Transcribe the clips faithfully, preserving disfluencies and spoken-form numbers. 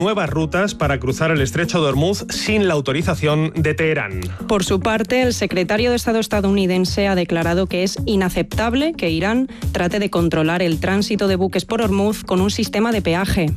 nuevas rutas para cruzar el estrecho de Hormuz sin la autorización de Teherán. Por su parte, el secretario de Estado estadounidense ha declarado que es inaceptable que Irán trate de controlar el tránsito de buques por Hormuz con un sistema de peaje.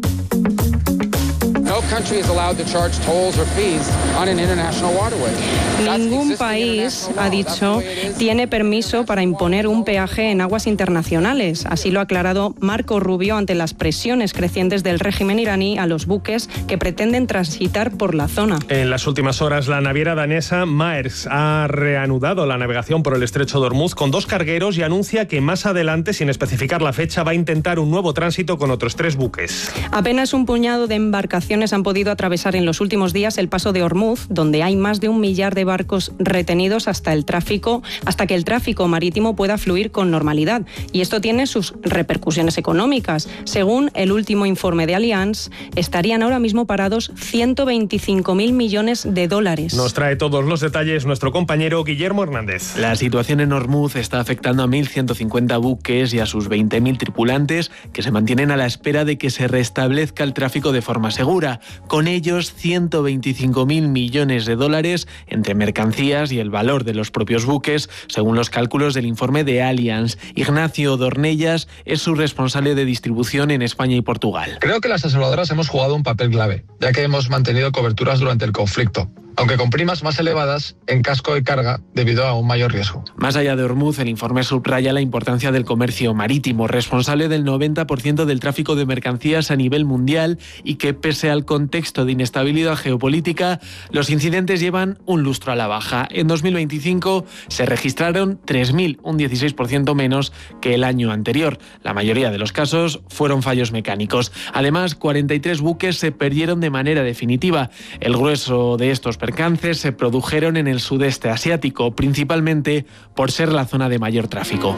Ningún país, ha dicho, tiene permiso para imponer un peaje en aguas internacionales. Así lo ha aclarado Marco Rubio ante las presiones crecientes del régimen iraní a los buques que pretenden transitar por la zona. En las últimas horas, la naviera danesa Maersk ha reanudado la navegación por el estrecho de Hormuz con dos cargueros y anuncia que más adelante, sin especificar la fecha, va a intentar un nuevo tránsito con otros tres buques. Apenas un puñado de embarcaciones han podido atravesar en los últimos días el paso de Hormuz, donde hay más de un millar de barcos retenidos hasta el tráfico, hasta que el tráfico marítimo pueda fluir con normalidad. Y esto tiene sus repercusiones económicas. Según el último informe de Allianz, estarían ahora mismo parados ciento veinticinco mil millones de dólares. Nos trae todos los detalles nuestro compañero Guillermo Hernández. La situación en Hormuz está afectando a mil ciento cincuenta buques y a sus veinte mil tripulantes que se mantienen a la espera de que se restablezca el tráfico de forma segura. Con ellos, ciento veinticinco mil millones de dólares entre mercancías y el valor de los propios buques, según los cálculos del informe de Allianz. Ignacio Dornellas es su responsable de distribución en España y Portugal. Creo que las aseguradoras hemos jugado un papel clave, ya que hemos mantenido coberturas durante el conflicto, aunque con primas más elevadas en casco y carga debido a un mayor riesgo. Más allá de Hormuz, el informe subraya la importancia del comercio marítimo, responsable del noventa por ciento del tráfico de mercancías a nivel mundial, y que pese al contexto de inestabilidad geopolítica, los incidentes llevan un lustro a la baja. En dos mil veinticinco se registraron tres mil, un dieciséis por ciento menos que el año anterior. La mayoría de los casos fueron fallos mecánicos. Además, cuarenta y tres buques se perdieron de manera definitiva. El grueso de estos percances se produjeron en el sudeste asiático, principalmente por ser la zona de mayor tráfico.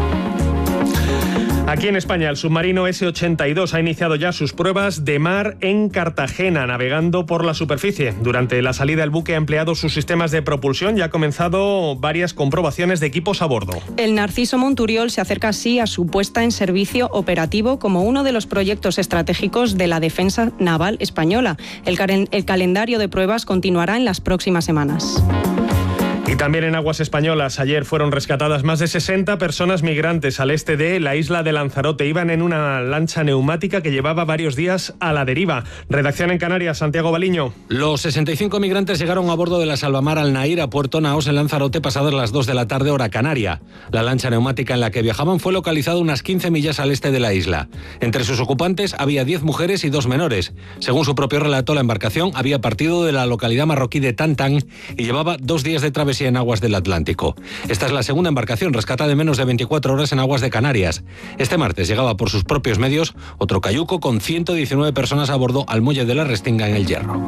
Aquí en España, el submarino ese ochenta y dos ha iniciado ya sus pruebas de mar en Cartagena, navegando por la superficie. Durante la salida, el buque ha empleado sus sistemas de propulsión y ha comenzado varias comprobaciones de equipos a bordo. El Narciso Monturiol se acerca así a su puesta en servicio operativo como uno de los proyectos estratégicos de la defensa naval española. El, el calendario de pruebas continuará en las próximas semanas. Y también en aguas españolas, ayer fueron rescatadas más de sesenta personas migrantes al este de la isla de Lanzarote. Iban en una lancha neumática que llevaba varios días a la deriva. Redacción en Canarias, Santiago Baliño. Los sesenta y cinco migrantes llegaron a bordo de la Salvamar Al Nair a Puerto Naos en Lanzarote pasadas las dos de la tarde hora canaria. La lancha neumática en la que viajaban fue localizada unas quince millas al este de la isla. Entre sus ocupantes había diez mujeres y dos menores. Según su propio relato, la embarcación había partido de la localidad marroquí de Tantán y llevaba dos días de travesía en aguas del Atlántico. Esta es la segunda embarcación rescatada en menos de veinticuatro horas en aguas de Canarias. Este martes llegaba por sus propios medios otro cayuco con ciento diecinueve personas a bordo al muelle de la Restinga en El Hierro.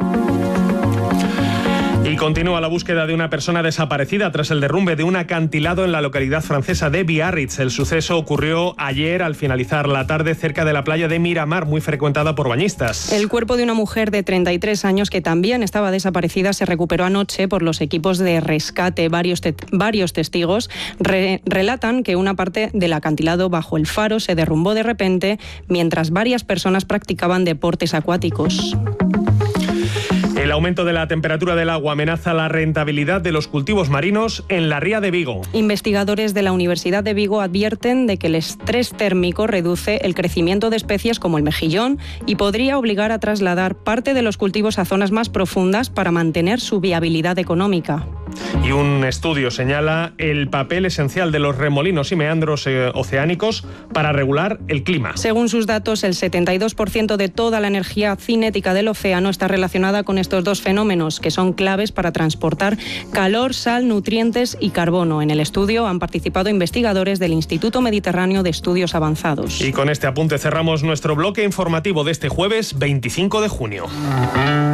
Y continúa la búsqueda de una persona desaparecida tras el derrumbe de un acantilado en la localidad francesa de Biarritz. El suceso ocurrió ayer al finalizar la tarde cerca de la playa de Miramar, muy frecuentada por bañistas. El cuerpo de una mujer de treinta y tres años que también estaba desaparecida se recuperó anoche por los equipos de rescate. Varios, te- varios testigos re- relatan que una parte del acantilado bajo el faro se derrumbó de repente mientras varias personas practicaban deportes acuáticos. El aumento de la temperatura del agua amenaza la rentabilidad de los cultivos marinos en la ría de Vigo. Investigadores de la Universidad de Vigo advierten de que el estrés térmico reduce el crecimiento de especies como el mejillón y podría obligar a trasladar parte de los cultivos a zonas más profundas para mantener su viabilidad económica. Y un estudio señala el papel esencial de los remolinos y meandros eh, oceánicos para regular el clima. Según sus datos, el setenta y dos por ciento de toda la energía cinética del océano está relacionada con estos dos fenómenos, que son claves para transportar calor, sal, nutrientes y carbono. En el estudio han participado investigadores del Instituto Mediterráneo de Estudios Avanzados. Y con este apunte cerramos nuestro bloque informativo de este jueves veinticinco de junio.